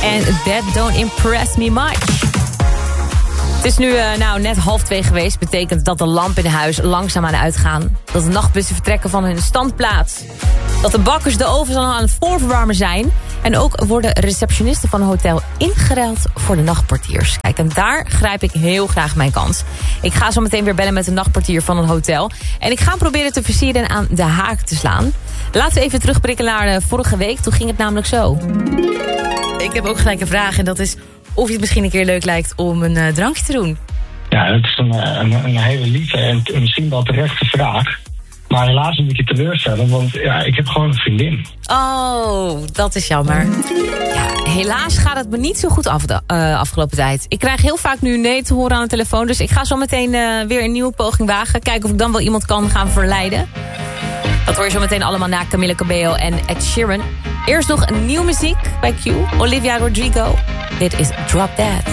En That Don't Impress Me Much. Het is nu net 1:30 geweest. Betekent dat de lampen in huis langzaamaan uitgaan. Dat de nachtbussen vertrekken van hun standplaats. Dat de bakkers de ovens al aan het voorverwarmen zijn. En ook worden receptionisten van een hotel ingeruild voor de nachtportiers. Kijk, en daar grijp ik heel graag mijn kans. Ik ga zo meteen weer bellen met de nachtportier van een hotel. En ik ga proberen te versieren en aan de haak te slaan. Laten we even terugblikken naar vorige week. Toen ging het namelijk zo. Ik heb ook gelijk een vraag en dat is of je het misschien een keer leuk lijkt om een drankje te doen. Ja, dat is een hele lieve en misschien wel terechte vraag. Maar helaas moet ik je teleurstellen, want ja, ik heb gewoon een vriendin. Oh, dat is jammer. Ja, helaas gaat het me niet zo goed af de afgelopen tijd. Ik krijg heel vaak nu nee te horen aan de telefoon. Dus ik ga zo meteen weer een nieuwe poging wagen. Kijken of ik dan wel iemand kan gaan verleiden. Dat hoor je zo meteen allemaal na Camila Cabello en Ed Sheeran. Eerst nog een nieuwe muziek bij Q. Olivia Rodrigo. Dit is Drop That.